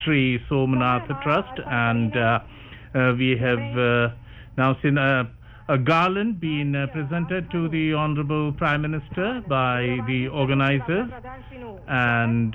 Sri Somnath Trust, and we have now seen a garland being presented to the Honorable Prime Minister by the organizers, and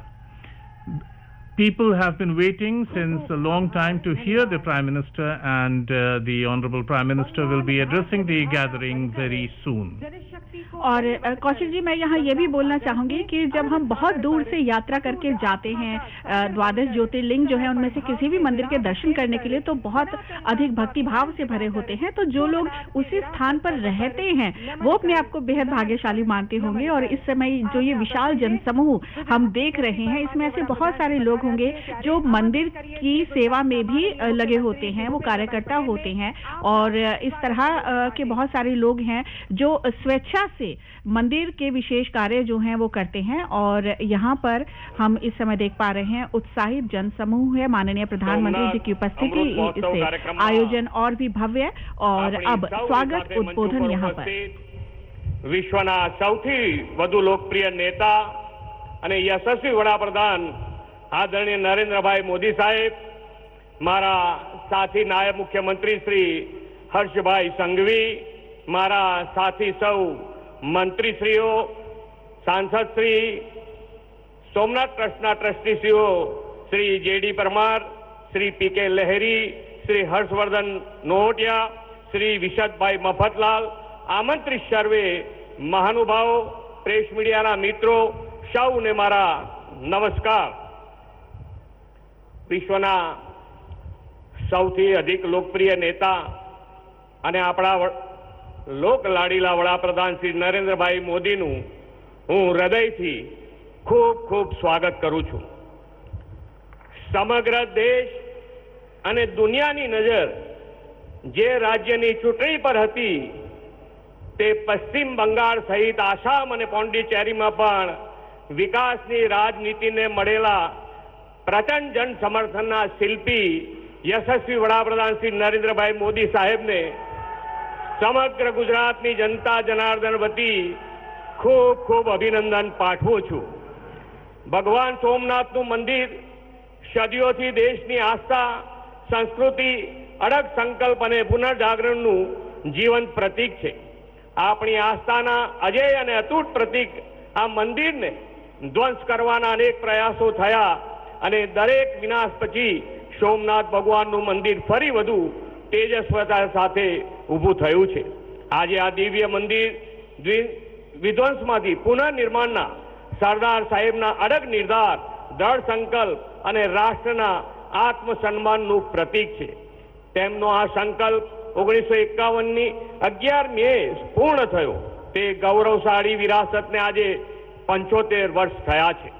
people have been waiting since a long time to hear the Prime Minister, and the Honorable Prime Minister will be addressing the gathering very soon. और कौशल जी, मैं यहाँ ये भी बोलना चाहूंगी कि जब हम बहुत दूर से यात्रा करके जाते हैं द्वादश ज्योतिर्लिंग जो है उनमें से किसी भी मंदिर के दर्शन करने के लिए, तो बहुत अधिक भक्ति भाव से भरे होते हैं। तो जो लोग उसी स्थान पर रहते हैं वो अपने आप को बेहद भाग्यशाली मानते होंगे। और इस समय जो ये विशाल जनसमूह हम देख रहे हैं, इसमें ऐसे बहुत सारे लोग होंगे जो मंदिर की सेवा में भी लगे होते हैं, वो कार्यकर्ता होते हैं, और इस तरह के बहुत सारे लोग हैं जो स्वेच्छा से मंदिर के विशेष कार्य जो हैं वो करते हैं। और यहाँ पर हम इस समय देख पा रहे हैं उत्साहित जनसमूह है। माननीय प्रधानमंत्री जी की उपस्थिति से आयोजन और भी भव्य। और अब स्वागत उद्बोधन यहाँ पर विश्वना સૌથી વધુ લોકપ્રિય नेता અને યશસ્વી વડાપ્રધાન આદરણીય નરેન્દ્રભાઈ મોદી સાહેબ, મારા સાથી નાયબ મુખ્યમંત્રી શ્રી હર્ષભાઈ સંઘવી, મારા સાથી સૌ મંત્રીશ્રીઓ, સાંસદશ્રી, સોમનાથ ટ્રસ્ટના ટ્રસ્ટીશ્રીઓ શ્રી જે.ડી. પરમાર, શ્રી પી.કે. લહેરી, શ્રી હર્ષવર્ધન નોહટિયા, શ્રી વિશદભાઈ મફતલાલ, આમંત્રિત સર્વે મહાનુભાવો, પ્રેસ મીડિયાના મિત્રો, સૌને મારા નમસ્કાર। વિશ્વના સૌથી અધિક લોકપ્રિય નેતા અને આપણા લોક લાડીલા વડાપ્રધાન શ્રી નરેન્દ્રભાઈ મોદીનું હું હૃદયથી ખૂબ ખૂબ સ્વાગત કરું છું। સમગ્ર દેશ અને દુનિયાની નજર જે રાજ્યની ચૂંટણી પર હતી તે પશ્ચિમ બંગાળ સહિત આસામ અને પોંડિચેરીમાં પણ વિકાસની રાજનીતિને મળેલા પ્રચંડ જન સમર્થનના શિલ્પી યશસ્વી વડાપ્રધાન શ્રી નરેન્દ્રભાઈ મોદી સાહેબને સમગ્ર ગુજરાતની જનતા જનાર્દન વતી ખૂબ ખૂબ અભિનંદન પાઠવું છું। ભગવાન સોમનાથનું મંદિર સદીઓથી દેશની આસ્થા, સંસ્કૃતિ, અડગ સંકલ્પ અને પુનર્જાગરણનું જીવંત પ્રતીક છે। આપણી આસ્થાના અજેય અને અતૂટ પ્રતીક આ મંદિરને ધ્વંસ કરવાના અનેક પ્રયાસો થયા અને દરેક વિનાશ પછી સોમનાથ ભગવાનનું મંદિર ફરી વધુ તેજસ્વતા સાથે ઊભું થયું છે। આજે આ દિવ્ય મંદિર વિધ્વંસમાંથી પુનઃનિર્માણના સરદાર સાહેબના અડગ નિર્ધાર, દૃઢ સંકલ્પ અને રાષ્ટ્રના આત્મસન્માનનું પ્રતીક છે। તેમનો આ સંકલ્પ 1951ની 11 મે પૂર્ણ થયો। તે ગૌરવશાળી વિરાસતને આજે 75 વર્ષ થયા છે।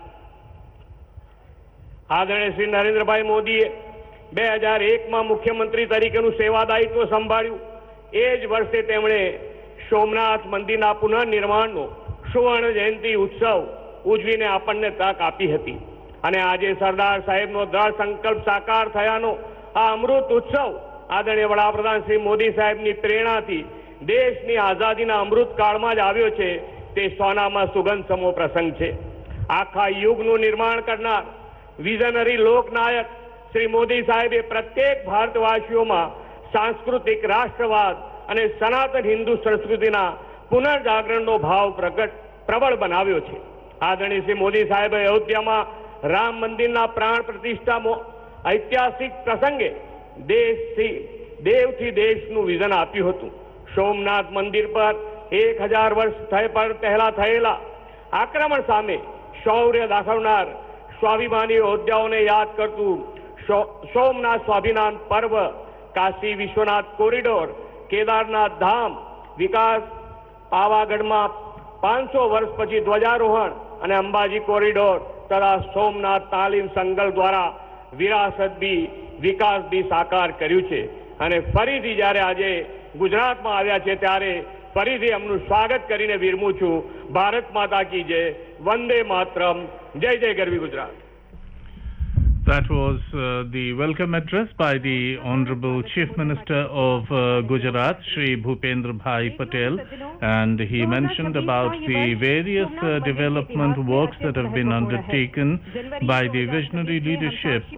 આદરણીય શ્રી નરેન્દ્રભાઈ મોદીએ 2001માં મુખ્યમંત્રી તરીકેનું સેવાદાયિત્વ સંભાળ્યું। એ જ વર્ષે તેમણે સોમનાથ મંદિરના પુનઃનિર્માણનો સુવર્ણ જયંતિ ઉત્સવ ઉજવીને આપણને તક આપી હતી। અને આજે સરદાર સાહેબનો દૃઢ સંકલ્પ સાકાર થયાનો આ અમૃત ઉત્સવ આદરણીય વડાપ્રધાન શ્રી મોદી સાહેબની પ્રેરણાથી દેશની આઝાદીના અમૃતકાળમાં જ આવ્યો છે। તે સોનામાં સુગંધ સમો પ્રસંગ છે। આખા યુગનું નિર્માણ કરનાર વિઝનરી લોકનાયક શ્રી મોદી સાહેબે પ્રત્યેક ભારતવાસીઓમાં सांस्कृतिक राष्ट्रवाद અને સનાતન હિન્દુ સંસ્કૃતિના પુનર્જાગરણનો ભાવ પ્રબળ બનાવ્યો છે। આદરણીય શ્રી મોદી સાહેબે અયોધ્યામાં રામ મંદિરના પ્રાણ પ્રતિષ્ઠા ઐતિહાસિક પ્રસંગે દેવથી દેશનું વિઝન આપ્યું હતું। સોમનાથ મંદિર પર 1000 વર્ષ પહેલા થયેલા આક્રમણ સામે શૌર્ય દાખવનાર સ્વાભિમાની યોદ્ધાઓને યાદ કરતું સોમનાથ સ્વાભિમાન પર્વ, કાશી વિશ્વનાથ કોરિડોર, કેદારનાથ ધામ વિકાસ, પાવાગઢમાં 500 વર્ષ પછી ધ્વજારોહણ અને અંબાજી કોરિડોર તથા સોમનાથ તાલીમ સંકલ્પ દ્વારા વિરાસત બી વિકાસ બી સાકાર કર્યું છે। અને ફરીથી જ્યારે આજે ગુજરાતમાં આવ્યા છે ત્યારે ફરીથી એમનું સ્વાગત કરીને વિરમું છું। ભારત માતા કી જય, વંદે માતરમ, જય જય ગરવી Gujarat. That was the welcome address by the Honorable Chief Minister of Gujarat, Shri Bhupendra Bhai Patel, and he mentioned about the various development works that have been undertaken by the visionary leadership